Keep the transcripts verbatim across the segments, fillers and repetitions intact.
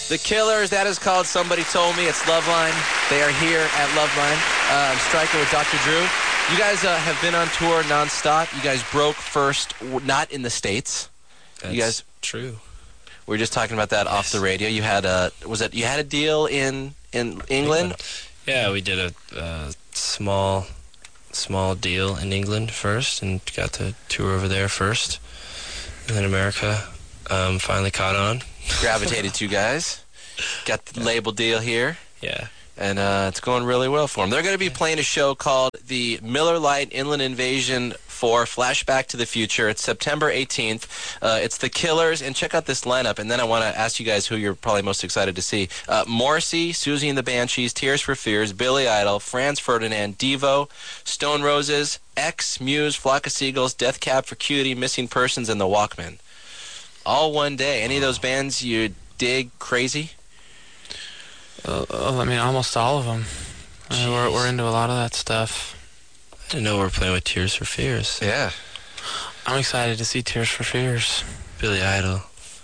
The Killers, that is called Somebody Told Me. It's Loveline. They are here at Loveline. Um, Stryker with Doctor Drew. You guys uh, have been on tour nonstop. You guys broke first, not in the States. That's you guys true. We were just talking about that yes. off the radio. You had a was it? You had a deal in in England? England. Yeah, we did a uh, small small deal in England first, and got to tour over there first, and then America um, finally caught on. Gravitated to you guys. Got the label deal here. Yeah. And uh, it's going really well for them. They're going to be playing a show called the Miller Lite Inland Invasion four Flashback to the Future. It's September eighteenth. Uh, it's the Killers. And check out this lineup. And then I want to ask you guys who you're probably most excited to see. Uh, Morrissey, Susie and the Banshees, Tears for Fears, Billy Idol, Franz Ferdinand, Devo, Stone Roses, X, Muse, Flock of Seagulls, Death Cab for Cutie, Missing Persons, and the Walkmen. All one day. Any of those bands you dig crazy? Uh, I mean, almost all of them. I mean, we're, we're into a lot of that stuff. I didn't know we were playing with Tears for Fears. Yeah. I'm excited to see Tears for Fears. Billy Idol.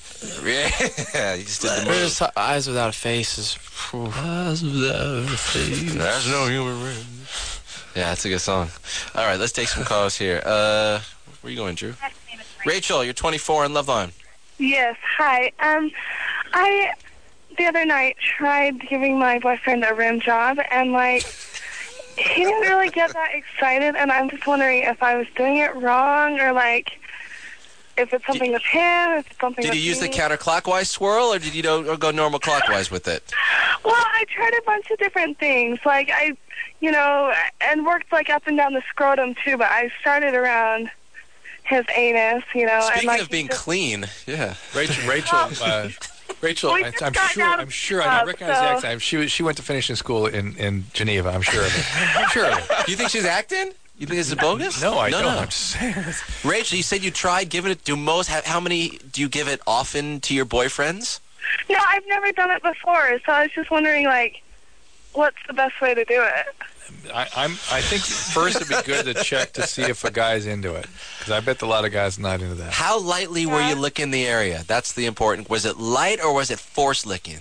Yeah, you just did the There's Eyes Without a Face is... Whew. Eyes Without a Face. There's no human race. Yeah, that's a good song. All right, let's take some calls here. Uh, where are you going, Drew? Rachel, you're twenty-four on Loveline. Yes, hi. Um, I... The other night tried giving my boyfriend a rim job, and like he didn't really get that excited, and I'm just wondering if I was doing it wrong, or like if it's something did, with him, if it's something did with you use me. the counterclockwise swirl, or did you do, or go normal clockwise with it? Well, I tried a bunch of different things, like I, you know, and worked like up and down the scrotum too, but I started around his anus, you know. Speaking and, like, of being just, clean, yeah. Rachel, Rachel, uh, Rachel, We I, just I'm got sure, out of I'm sure, the I club, recognize so- the accent. She was- she went to finishing school in, in Geneva. I'm sure of it. I'm sure of it. You think she's acting? You think this is bogus? No, I no, don't. No. I'm just saying. Rachel, you said you tried giving it. Do most? How, how many do you give it often to your boyfriends? No, I've never done it before, so I was just wondering, like, what's the best way to do it? I, I'm. I think first it'd be good to check to see if a guy's into it, because I bet a lot of guys are not into that. How lightly were you licking the area? That's the important. Was it light or was it force licking?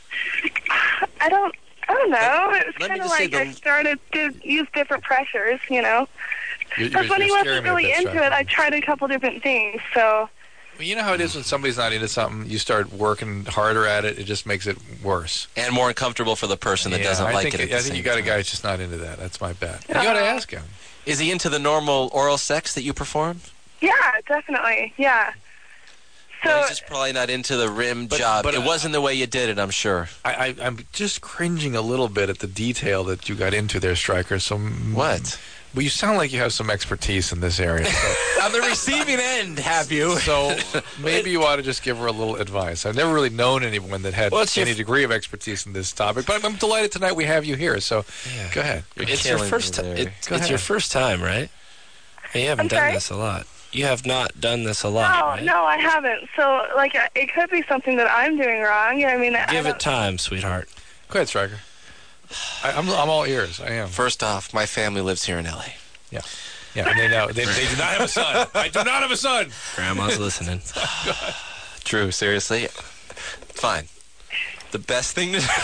I don't, I don't know. Let- It was let me kind of just say like the- I started to use different pressures, you know. You're, Because when he you're wasn't scaring me a really bit, into Stryker. it, I tried a couple different things, so... Well, you know how it is when somebody's not into something, you start working harder at it, it just makes it worse. And more uncomfortable for the person that Yeah, doesn't I like think, it. At I the think same you got a time. guy who's just not into that. That's my bet. You got to ask him. Is he into the normal oral sex that you perform? Yeah, definitely, yeah. So, Well, he's just probably not into the rim But- job. but, it uh, wasn't the way you did it, I'm sure. I, I, I'm just cringing a little bit at the detail that you got into there, Stryker. So What? Well, you sound like you have some expertise in this area. So, On the receiving end, have you? so maybe you ought to just give her a little advice. I've never really known anyone that had Well, it's your any f- degree of expertise in this topic, but I'm, I'm delighted tonight we have you here. So Yeah. go ahead. You're It's your killing first me time. there. It, Go it's your ahead. first time, right? And you haven't I'm done sorry? this a lot. You have not done this a lot, no, right? no, I haven't. So, like, uh, it could be something that I'm doing wrong. I mean, I Give don't- it time, sweetheart. Go ahead, Stryker. I, I'm, I'm all ears. I am. First off, my family lives here in L A. Yeah. Yeah, and they know. They, they do not have a son. I do not have a son. Grandma's listening. Drew, seriously? Fine. The best thing to do...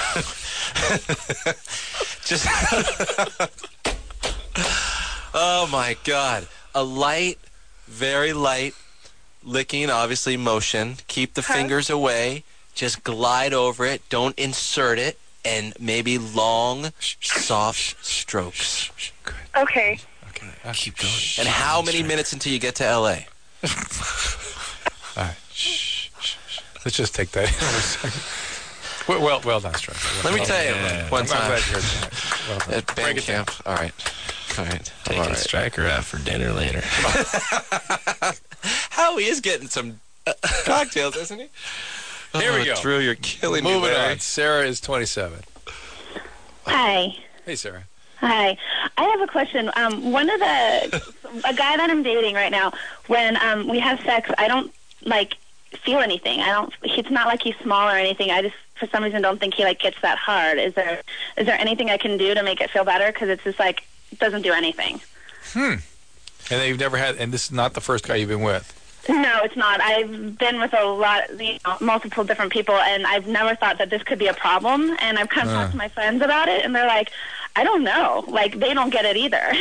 Just... Oh, my God. A light, very light licking, obviously motion. Keep the Huh? fingers away. Just glide over it. Don't insert it. And maybe long, soft strokes. Okay. Keep going. And how many minutes until you get to L A? All right. Shh, shh, shh. Let's just take that in for a second. Well, well, well done, Stryker. Let me Well tell you, done. one I'm time glad you're here tonight. Well done. at band Break it down. camp. All right. All right. Taking All right. Stryker out for dinner later. Howie is getting some cocktails, isn't he? Here we Oh, go. Drew, you're killing me. Moving Larry. on. Sarah is twenty-seven. Hi. Hey, Sarah. Hi. I have a question. Um, one of the, a guy that I'm dating right now, when um, we have sex, I don't, like, feel anything. I don't, it's not like he's small or anything. I just, for some reason, don't think he, like, gets that hard. Is there, is there anything I can do to make it feel better? Because it's just, like, it doesn't do anything. Hmm. And then you've never had, and this is not the first guy you've been with. No, it's not. I've been with a lot, you know, multiple different people, and I've never thought that this could be a problem. And I've kind of Uh. talked to my friends about it, and they're like, I don't know. Like, they don't get it either.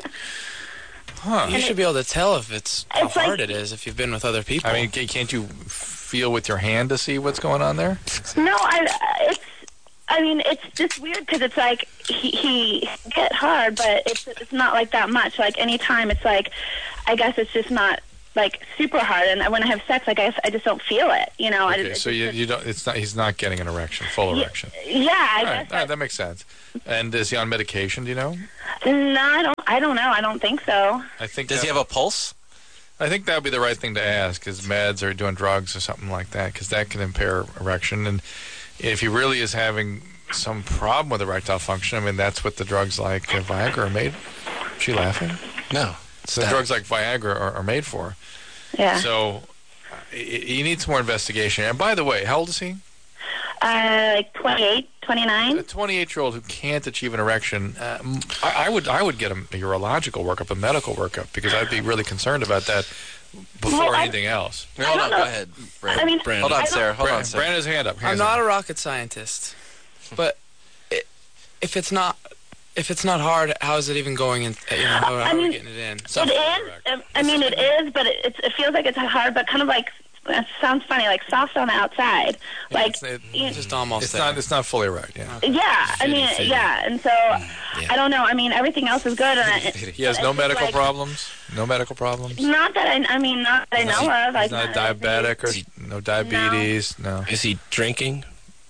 Huh. You should be able to tell if it's how It's like- hard it is if you've been with other people. I mean, ca- can't you feel with your hand to see what's going on there? No, I, it's, I mean, it's just weird because it's like he, he get hard, but it's it's not like that much. Like, anytime it's like, I guess it's just not like super hard. And when I have sex, like, I guess I just don't feel it, you know. I, Okay, it's so you, just- you don't. It's not. He's not getting an erection, full erection. Yeah, I All guess. right, all right, that makes sense. And is he on medication? Do you know? No, I don't. I don't know. I don't think so. I think. Does that, he have a pulse? I think that would be the right thing to ask: is meds or doing drugs or something like that, because that can impair erection. And if he really is having some problem with erectile function, I mean, that's what the drugs like uh, Viagra are made. Is she laughing? No. So the drugs like Viagra are, are made for. Yeah. So uh, he he needs more investigation. And by the way, how old is he? Uh, like twenty-eight, twenty-nine. A twenty-eight-year-old who can't achieve an erection. Uh, m- I, I would I would get a, a urological workup, a medical workup, because I'd be really concerned about that before Well, I- anything else. Wait, hold I on, don't go know. ahead, Brandon. I mean, Brandon. Hold I on, don't- Sarah. Hold on, Brandon, Sarah. Brandon has his hand up. I'm Hands not up. a rocket scientist, but i if it's not if it's not hard, how is it even going in? You know, how, how I are we mean, getting it in? It is. um, I mean, it is, but it, it's, it feels like it's hard, but kind of like, it sounds funny, like soft on the outside. Like, It's, it- you- Just almost it's there. not. It's not fully erect. Yeah. yeah, I Fitty, mean, fitty. yeah, and so I don't know. I mean, everything else is good, and I, He has but no it's just medical like- problems. No medical problems. Not that I, I mean, not that I know of. Like, He's not diabetic or no diabetes. No. Is he drinking?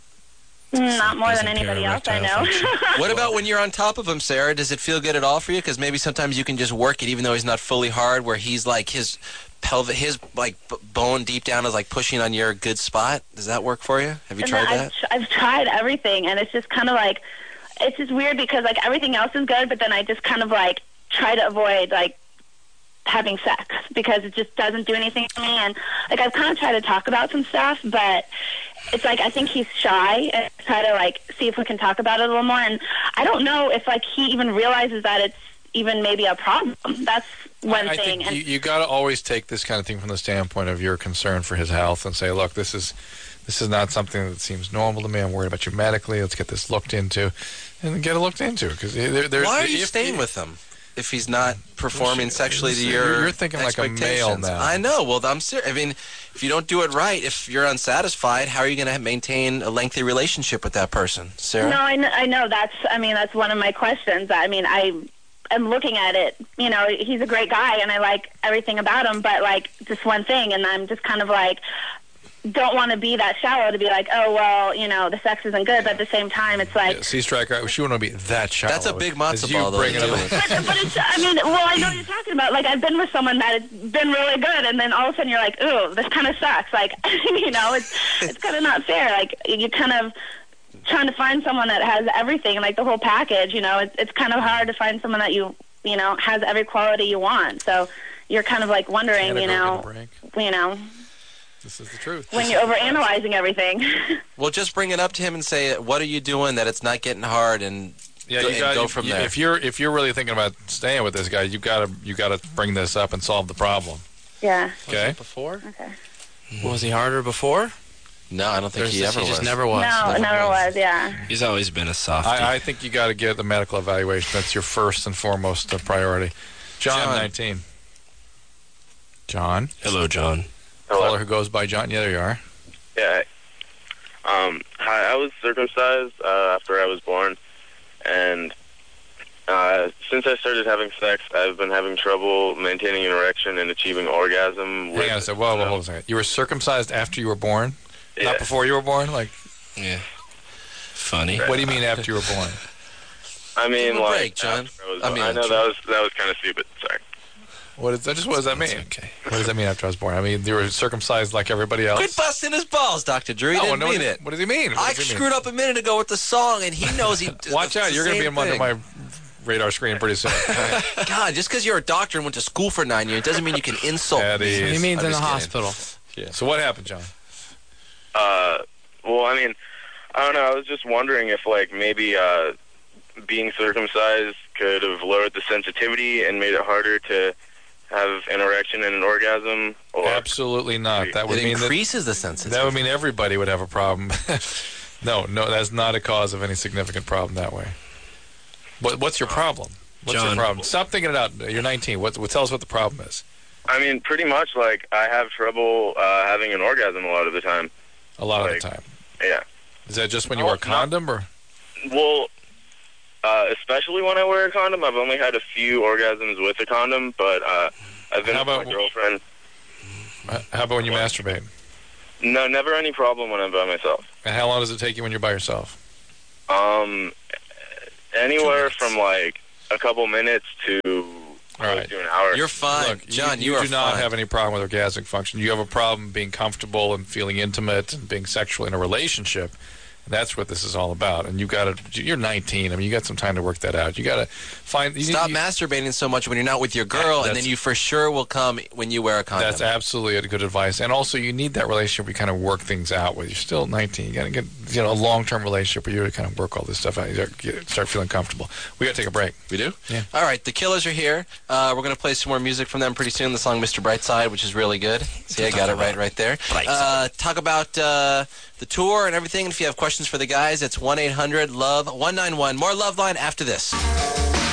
Not more than Doesn't anybody impair else I erectile know. function. What about when you're on top of him, Sarah? Does it feel good at all for you? Because maybe sometimes you can just work it, even though he's not fully hard, where he's like his pelvic, his like b- bone deep down is like pushing on your good spot. Does that work for you? Have you And tried then that? I've, tr- I've tried everything, and it's just kind of like, it's just weird because like everything else is good, but then I just kind of like try to avoid like having sex because it just doesn't do anything for me. And like I've kind of tried to talk about some stuff, but it's like I think he's shy, and I try to like see if we can talk about it a little more. And I don't know if like he even realizes that it's even maybe a problem. That's one I thing. think And you, you got to always take this kind of thing from the standpoint of your concern for his health and say, look, this is this is not something that seems normal to me. I'm worried about you medically. Let's get this looked into, and get it looked into. Because there, there's Why are you if- staying with him if he's not performing sexually to You're- your you're thinking like a male expectations? now. I know. Well, I'm serious. I mean, if you don't do it right, if you're unsatisfied, how are you going to maintain a lengthy relationship with that person, Sarah? no, I know, I know that's. I mean, that's one of my questions. I mean, I am looking at it. You know, he's a great guy, and I like everything about him. But like, just one thing, and I'm just kind of like, don't want to be that shallow to be like, oh well, you know, the sex isn't good. But at the same time, it's like, Yeah, see, Striker, she wouldn't be that shallow. That's a big matzo as you ball, though, bring it to up. deal with. but, but it's. I mean, well, I know what you're talking about. Like, I've been with someone that has been really good, and then all of a sudden you're like, ooh, this kind of sucks. Like, you know, it's it's kind of not fair. Like, you kind of trying to find someone that has everything, like the whole package. You know, it's it's kind of hard to find someone that you you know has every quality you want. So you're kind of like wondering, Can't you I go know, get a break? you know, This is the truth. when you're overanalyzing everything. Well, just bring it up to him and say, what are you doing that it's not getting hard, and Yeah, go, you and got go from there. If you're if you're really thinking about staying with this guy, you gotta you gotta bring this up and solve the problem. Yeah. Okay. Was it before? Okay. Was he harder before? No, I don't think Or is he this- ever he was. just never was. No, it never was. Yeah. He's always been a softie. I, I think you got to get the medical evaluation. That's your first and foremost uh, priority. John, John. nineteen. John, Hello, John. caller who goes by John. Yeah, there you are. Yeah. Um, hi, I was circumcised uh, after I was born, and uh, since I started having sex, I've been having trouble maintaining an erection and achieving orgasm. Hang on a second. Whoa, whoa, hold on a second. You were circumcised after you were born, Yeah. not before you were born. Like, Yeah. Funny. what do you mean after you were born? I mean, Give him a like, break, John. after I, was I born. mean, I know John. that was that was kind of stupid. Sorry. What is that? Just what does that mean? It's okay. What does that mean after I was born? I mean, you were circumcised like everybody else. Quit busting his balls, Doctor Drew. He No, didn't no, mean what, it. what does he mean? What I does he mean? screwed up a minute ago with the song, and he knows he. Watch out! You're going to be under my radar screen pretty soon. God, just because you're a doctor and went to school for nine years doesn't mean you can insult At me. ease. He means I'm in the just kidding. hospital. Yeah. So what happened, John? Uh, well, I mean, I don't know. I was just wondering if, like, maybe uh, being circumcised could have lowered the sensitivity and made it harder to have an erection and an orgasm? Or Absolutely not. That would It mean that, increases the sensitivity. that would mean everybody would have a problem. no, no, that's not a cause of any significant problem that way. What, what's your problem? What's John. your problem? Stop thinking it out. You're nineteen. What, what, tell us what the problem is. I mean, pretty much, like, I have trouble uh, having an orgasm a lot of the time. A lot Like, of the time. Yeah. Is that just when you Oh, wear a condom, or? Well, uh, especially when I wear a condom, I've only had a few orgasms with a condom, but uh, I've been How with about- my girlfriend. How about when you masturbate? No, never any problem when I'm by myself. And how long does it take you when you're by yourself? Um, anywhere from like a couple minutes to All right. to an hour. You're fine, Look, John. you, You, you are do not fine. have any problem with orgasmic function. You have a problem being comfortable and feeling intimate and being sexual in a relationship. That's what this is all about. And you got to. You're nineteen. I mean, you got some time to work that out. You got to find. You, Stop you, masturbating so much when you're not with your girl, and That's- then you for sure will come when you wear a condom. That's absolutely a good advice. And also, you need that relationship where you kind of work things out with. You're still nineteen. You got to get you know a long term relationship where you kind of work all this stuff out. You get- start feeling comfortable. We got to take a break. We do? Yeah. All right, the Killers are here. Uh, we're going to play some more music from them pretty soon. The song Mister Brightside, which is really good. See, I got it right right there. Uh, talk about uh, the tour and everything. And if you have questions for the guys, it's one eight hundred love one nine one. More Love Line after this.